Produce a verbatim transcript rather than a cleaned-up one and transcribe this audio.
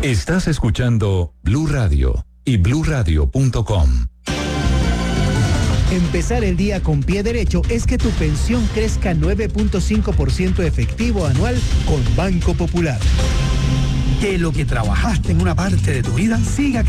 Estás escuchando Blue Radio y blue radio punto com. Empezar el día con pie derecho es que tu pensión crezca nueve punto cinco por ciento efectivo anual con Banco Popular. Que lo que trabajaste en una parte de tu vida siga